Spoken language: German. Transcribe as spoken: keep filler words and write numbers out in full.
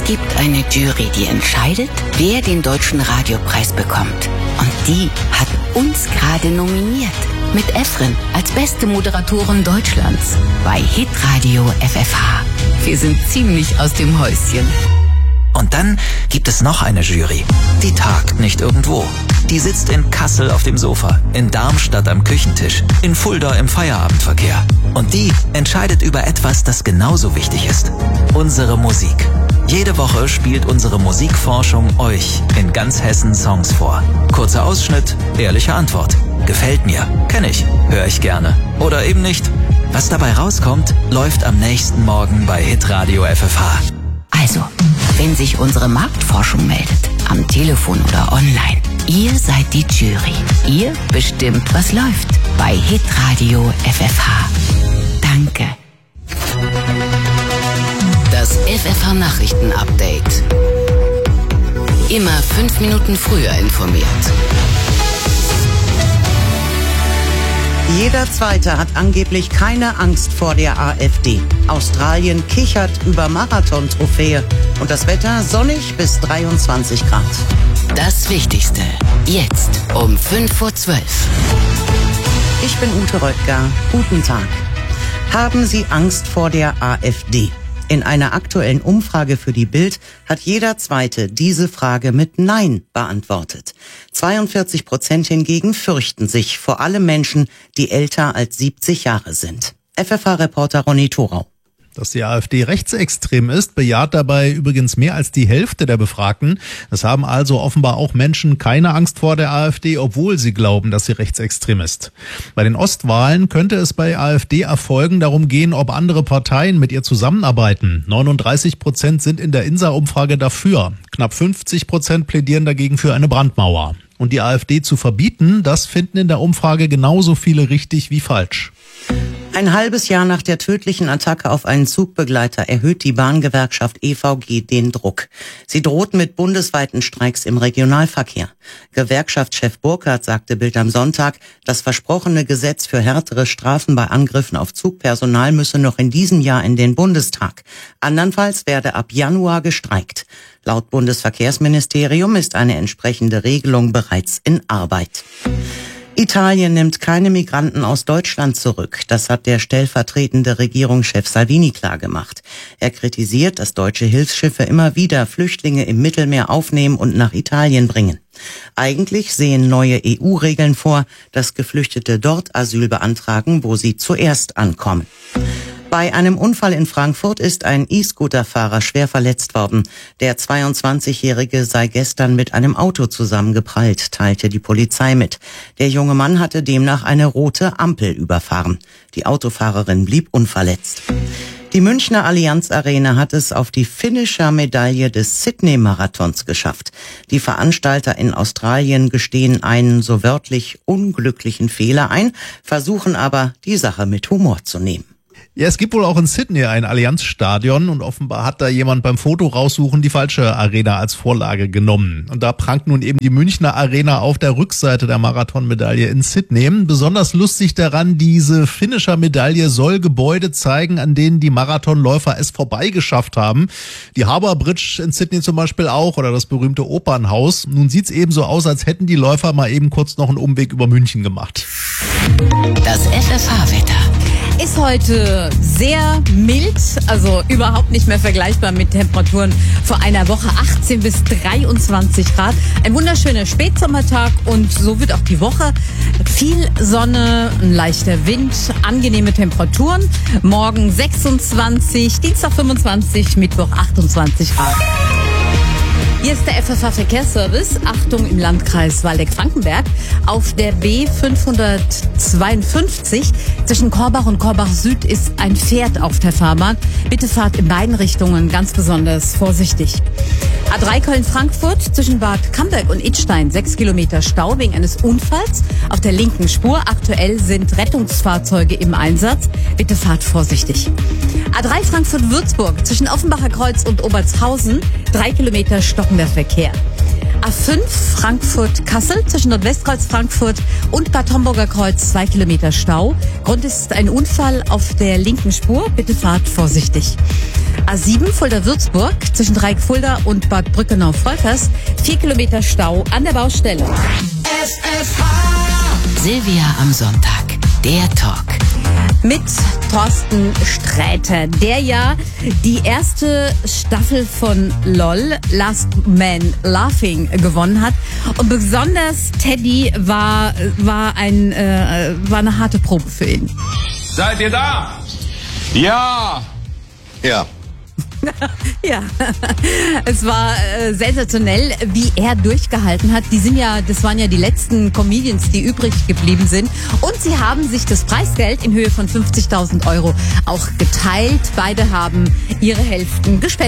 gibt eine Jury, die entscheidet, wer den Deutschen Radiopreis bekommt. Und die hat uns gerade nominiert. Mit Efren als beste Moderatorin Deutschlands bei Hitradio F F H. Wir sind ziemlich aus dem Häuschen. Und dann gibt es noch eine Jury. Die tagt nicht irgendwo. Die sitzt in Kassel auf dem Sofa, in Darmstadt am Küchentisch, in Fulda im Feierabendverkehr. Und die entscheidet über etwas, das genauso wichtig ist. Unsere Musik. Jede Woche spielt unsere Musikforschung euch in ganz Hessen Songs vor. Kurzer Ausschnitt, ehrliche Antwort. Gefällt mir, kenne ich, höre ich gerne. Oder eben nicht. Was dabei rauskommt, läuft am nächsten Morgen bei Hitradio F F H. Also, wenn sich unsere Marktforschung meldet, am Telefon oder online, ihr seid die Jury. Ihr bestimmt, was läuft bei Hitradio F F H. Danke. Das F F H Nachrichten-Update. Immer fünf Minuten früher informiert. Jeder Zweite hat angeblich keine Angst vor der AfD. Australien kichert über Marathon-Trophäe. Und das Wetter sonnig bis dreiundzwanzig Grad. Das Wichtigste. Jetzt um fünf vor zwölf. Ich bin Ute Röttger. Guten Tag. Haben Sie Angst vor der AfD? In einer aktuellen Umfrage für die Bild hat jeder Zweite diese Frage mit Nein beantwortet. zweiundvierzig Prozent hingegen fürchten sich, vor allem Menschen, die älter als siebzig Jahre sind. F F H-Reporter Ronny Thorau. Dass die AfD rechtsextrem ist, bejaht dabei übrigens mehr als die Hälfte der Befragten. Es haben also offenbar auch Menschen keine Angst vor der AfD, obwohl sie glauben, dass sie rechtsextrem ist. Bei den Ostwahlen könnte es bei AfD-Erfolgen darum gehen, ob andere Parteien mit ihr zusammenarbeiten. neununddreißig Prozent sind in der INSA-Umfrage dafür. Knapp fünfzig Prozent plädieren dagegen für eine Brandmauer. Und die AfD zu verbieten, das finden in der Umfrage genauso viele richtig wie falsch. Ein halbes Jahr nach der tödlichen Attacke auf einen Zugbegleiter erhöht die Bahngewerkschaft E V G den Druck. Sie droht mit bundesweiten Streiks im Regionalverkehr. Gewerkschaftschef Burkhardt sagte Bild am Sonntag, das versprochene Gesetz für härtere Strafen bei Angriffen auf Zugpersonal müsse noch in diesem Jahr in den Bundestag. Andernfalls werde ab Januar gestreikt. Laut Bundesverkehrsministerium ist eine entsprechende Regelung bereits in Arbeit. Italien nimmt keine Migranten aus Deutschland zurück. Das hat der stellvertretende Regierungschef Salvini klargemacht. Er kritisiert, dass deutsche Hilfsschiffe immer wieder Flüchtlinge im Mittelmeer aufnehmen und nach Italien bringen. Eigentlich sehen neue E U-Regeln vor, dass Geflüchtete dort Asyl beantragen, wo sie zuerst ankommen. Bei einem Unfall in Frankfurt ist ein E-Scooter-Fahrer schwer verletzt worden. Der zweiundzwanzigjährige sei gestern mit einem Auto zusammengeprallt, teilte die Polizei mit. Der junge Mann hatte demnach eine rote Ampel überfahren. Die Autofahrerin blieb unverletzt. Die Münchner Allianz Arena hat es auf die Finisher-Medaille des Sydney-Marathons geschafft. Die Veranstalter in Australien gestehen einen so wörtlich unglücklichen Fehler ein, versuchen aber, die Sache mit Humor zu nehmen. Ja, es gibt wohl auch in Sydney ein Allianzstadion und offenbar hat da jemand beim Foto raussuchen die falsche Arena als Vorlage genommen. Und da prangt nun eben die Münchner Arena auf der Rückseite der Marathonmedaille in Sydney. Besonders lustig daran, diese Finisher-Medaille soll Gebäude zeigen, an denen die Marathonläufer es vorbeigeschafft haben. Die Harbour Bridge in Sydney zum Beispiel auch oder das berühmte Opernhaus. Nun sieht's eben so aus, als hätten die Läufer mal eben kurz noch einen Umweg über München gemacht. Das F F H-Wetter. Ist heute sehr mild, also überhaupt nicht mehr vergleichbar mit Temperaturen vor einer Woche, achtzehn bis dreiundzwanzig Grad. Ein wunderschöner Spätsommertag und so wird auch die Woche. Viel Sonne, ein leichter Wind, angenehme Temperaturen. Morgen sechsundzwanzig, Dienstag fünfundzwanzig, Mittwoch achtundzwanzig Grad. Hier ist der F F H-Verkehrsservice. Achtung im Landkreis Waldeck-Frankenberg. Auf der B fünfhundertzweiundfünfzig zwischen Korbach und Korbach Süd ist ein Pferd auf der Fahrbahn. Bitte fahrt in beiden Richtungen ganz besonders vorsichtig. A drei Köln-Frankfurt zwischen Bad Camberg und Idstein. Sechs Kilometer Stau wegen eines Unfalls auf der linken Spur. Aktuell sind Rettungsfahrzeuge im Einsatz. Bitte fahrt vorsichtig. A drei Frankfurt-Würzburg zwischen Offenbacher Kreuz und Obertshausen. Drei Kilometer stockender Verkehr. A fünf Frankfurt-Kassel zwischen Nordwestkreuz Frankfurt und Bad Homburger Kreuz zwei Kilometer Stau. Grund ist ein Unfall auf der linken Spur. Bitte fahrt vorsichtig. A sieben Fulda-Würzburg zwischen Dreieck Fulda und Bad Brückenau-Volkers. vier Kilometer Stau an der Baustelle. S F H. Silvia am Sonntag. Der Talk. Mit Thorsten Sträter, der ja die erste Staffel von LOL, Last Man Laughing, gewonnen hat. Und besonders Teddy war, war, ein, äh, war eine harte Probe für ihn. Seid ihr da? Ja! Ja. Ja, es war äh, sensationell, wie er durchgehalten hat. Die sind ja, das waren ja die letzten Comedians, die übrig geblieben sind. Und sie haben sich das Preisgeld in Höhe von fünfzigtausend Euro auch geteilt. Beide haben ihre Hälften gespendet.